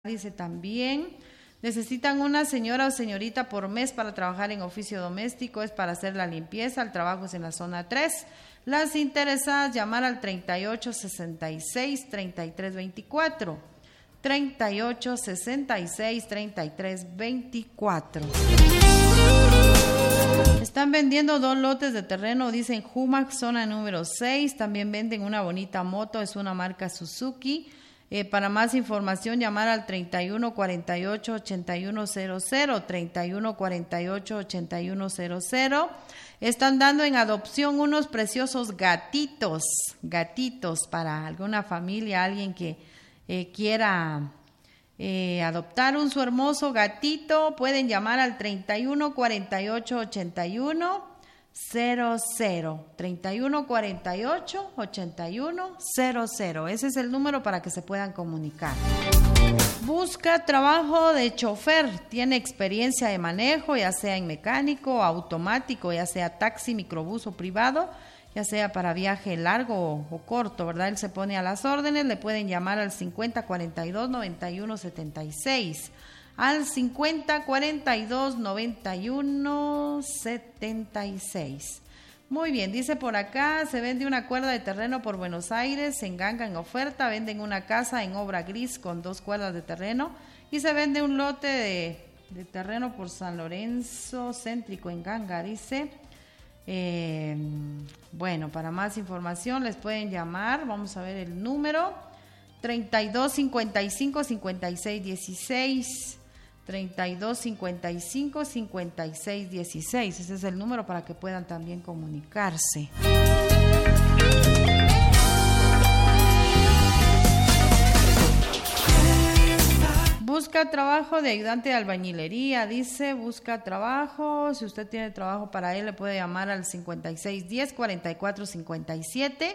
Dice también, necesitan una señora o señorita por mes para trabajar en oficio doméstico, es para hacer la limpieza, el trabajo es en la zona 3. Las interesadas llamar al 3866-3324. 3866-3324. Están vendiendo 2 lotes de terreno, dicen Jumac, zona número 6. También venden una bonita moto, es una marca Suzuki. Para más información, llamar al 3148-8100, 3148-8100. Están dando en adopción unos preciosos gatitos para alguna familia, alguien que quiera adoptar su hermoso gatito. Pueden llamar al 3148-8100. 3148-8100. Ese es el número para que se puedan comunicar. Busca trabajo de chofer, tiene experiencia de manejo, ya sea en mecánico, automático, ya sea taxi, microbús o privado, ya sea para viaje largo o corto, ¿verdad? Él se pone a las órdenes. Le pueden llamar al 5042-9176. Al 5042-9176. Muy bien, dice por acá, se vende una cuerda de terreno por Buenos Aires, en Ganga en oferta, venden una casa en obra gris con 2 cuerdas de terreno y se vende un lote de terreno por San Lorenzo, céntrico en Ganga, dice. Bueno, para más información les pueden llamar, vamos a ver el número, 3255-5616. 3255-5616. Ese es el número para que puedan también comunicarse. Busca trabajo de ayudante de albañilería, dice, busca trabajo. Si usted tiene trabajo para él, le puede llamar al 5610-4457.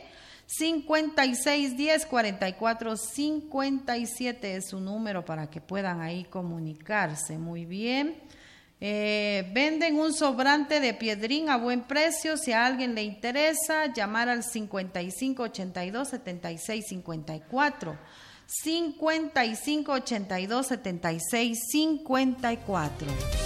5610-4457 es su número para que puedan ahí comunicarse. Muy bien. Venden un sobrante de piedrín a buen precio. Si a alguien le interesa, llamar al 5582-7654. 5582-7654.